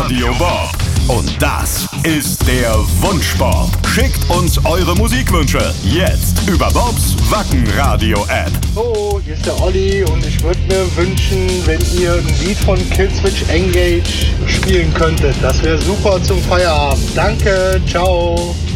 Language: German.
Radio Bob. Und das ist der Wunschbob. Schickt uns eure Musikwünsche jetzt über Bobs Wacken-Radio-App. So, hier ist der Olli und ich würde mir wünschen, wenn ihr ein Lied von Killswitch Engage spielen könntet. Das wäre super zum Feierabend. Danke, ciao.